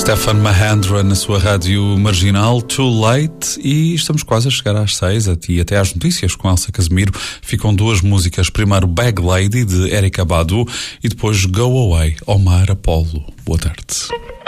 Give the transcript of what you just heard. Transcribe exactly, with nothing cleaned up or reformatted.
Stefan Mahandra na sua rádio marginal, Too Late, e estamos quase a chegar às seis e até às notícias com Elsa Casimiro. Ficam duas músicas, primeiro Bag Lady de Erykah Badu e depois Go Away, Omar Apollo. Boa tarde.